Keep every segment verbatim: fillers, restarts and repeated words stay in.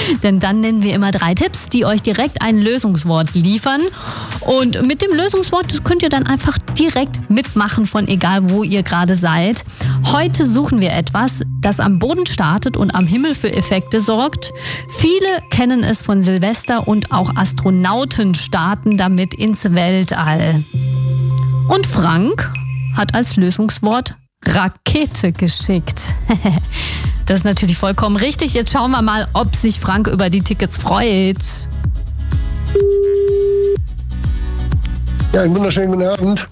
Denn dann nennen wir immer drei Tipps, die euch direkt ein Lösungswort liefern. Und mit dem Lösungswort das könnt ihr dann einfach direkt mitmachen, von egal wo ihr gerade seid. Heute suchen wir etwas, das am Boden startet und am Himmel für Effekte sorgt. Viele kennen es von Silvester und auch Astronauten starten damit ins Weltall. Und Frank hat als Lösungswort Rakete geschickt. Das ist natürlich vollkommen richtig. Jetzt schauen wir mal, ob sich Frank über die Tickets freut. Ja, einen wunderschönen guten Abend.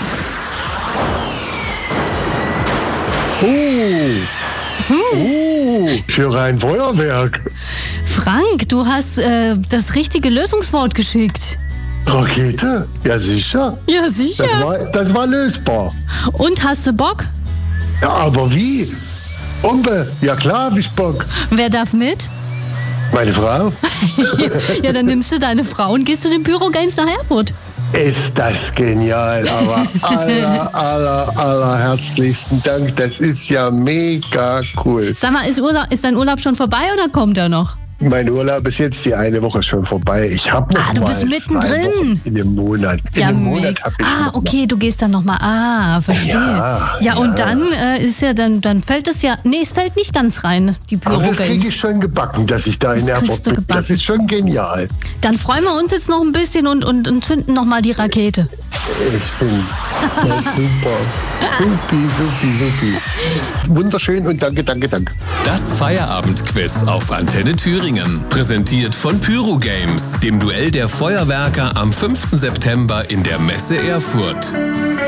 Oh, oh, für ein Feuerwerk. Frank, du hast äh, das richtige Lösungswort geschickt. Rakete? Ja, sicher. Ja, sicher. Das war, das war lösbar. Und hast du Bock? Ja, aber wie? Bombe. Ja, klar hab ich Bock. Wer darf mit? Meine Frau? Ja, dann nimmst du deine Frau und gehst zu den Pyro Games nach Erfurt. Ist das genial, aber aller, aller, aller herzlichsten Dank. Das ist ja mega cool. Sag mal, ist, Urlaub, ist dein Urlaub schon vorbei oder kommt er noch? Mein Urlaub ist jetzt die eine Woche schon vorbei. Ich habe noch Ah, du mal bist mittendrin. zwei Wochen in dem Monat. In Ja, dem me- Monat habe ich Ah, noch okay, du gehst dann nochmal. Ah, verstehe. Ja, ja, und ja. dann äh, ist ja, dann, dann fällt es ja, nee, es fällt nicht ganz rein, die Pyro Aber das kriege Games. ich schon gebacken, dass ich da in Das Erfurt kriegst du bin. gebacken. Das ist schon genial. Dann freuen wir uns jetzt noch ein bisschen und, und, und zünden nochmal die Rakete. Ich bin ja, super. Supi, supi, supi. Wunderschön und danke, danke, danke. Das Feierabendquiz auf Antenne Thüringen. Präsentiert von Pyro Games, dem Duell der Feuerwerker am fünften September in der Messe Erfurt.